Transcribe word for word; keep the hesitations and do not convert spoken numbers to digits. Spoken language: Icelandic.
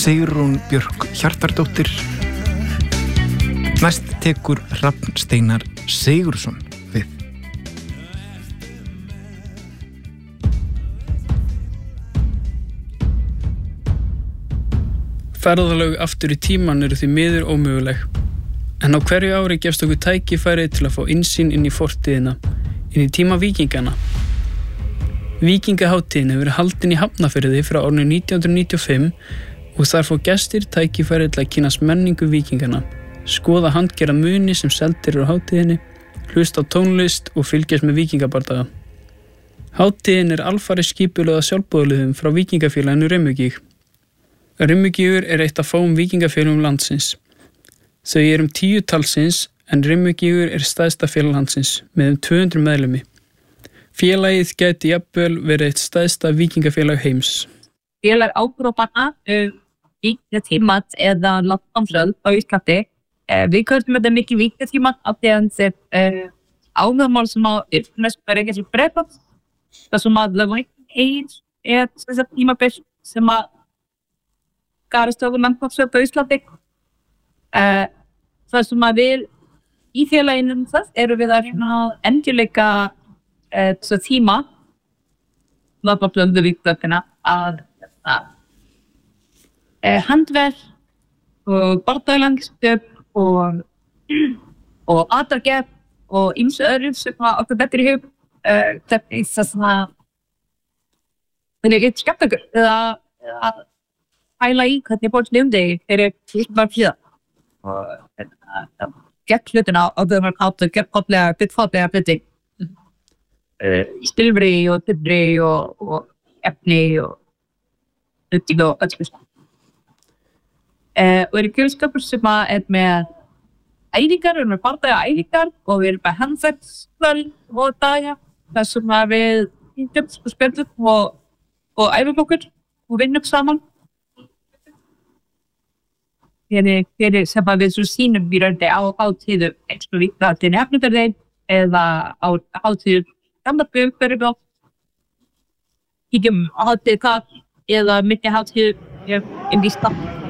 Sigrún Björk Hjartardóttir. Næst tekur Hrafn Steinar Sigurðsson við. Ferðalög aftur í tíman eru því miður ómöguleg. En á hverju ári gefst okkur tækifæri til að fá innsýn inn í fortíðina, inn í tíma víkingana. Víkingahátíðin hefur verið haldin í Hafnarfirði frá árinu nítján hundruð níutíu og fimm og þar fá gestir tækifæri til að kynnast menningu víkingana, skoða handgera muni sem seldir eru á hátíðinni, hlusta á tónlist og fylgjast með víkingabardaga. Hátíðin er alfarið skipulögð af sjálfboðaliðum frá víkingafélaginu Rimmugíg. Rimmugígur er eitt af fáum víkingafélagum landsins. Þau eru um tíu talsins en Rimmugígur er stærsta félag landsins með um tvö hundruð meðlimi. Félagið gæti jafnvel verið eitt stærsta víkingafélag heims. Félag Ágrópanna um víkingatímat eða landnámsöld á Íslandi. Eh, við köllum þetta mikið víkingatímat af því að þetta er eh, áhugamál sem á mest bara ekki sem breytast. Það sem að The Viking Age er þess að tímabil sem að garast okkur landnámsöld á Íslandi. Eh, það sem að við í félaginu það eru við að endurleika þess tíma landnámsöldu víkingatímana að uh, handverk og bardagalangstöp og og aðargerð og ýmsu öðru sem okkur betri í hug uh, þetta er það sem að það er eitt skemmtakur eða að pæla í hvernig fólk nefndi þegar ég var fyrir og gegn hlutina og þau var kátt og gegn fólklega byggfólklega hluti stilfri og tippri og, og efni og hluti og öllu uh, og er kjölskapur sem að er með æfingar, við erum með bardaga æfingar og við erum með handverkskvöld og daga þar sem að við hýndum og spjöldum og, og æfum okkur og vinnum saman fyrir sem að við svo sýnum í rauninni á hátíðum eins og við það til nefnumferðin eða á hátíðum gamla byggbörjum kíkjum á hátíð hvað eða minni hátíð inn í stað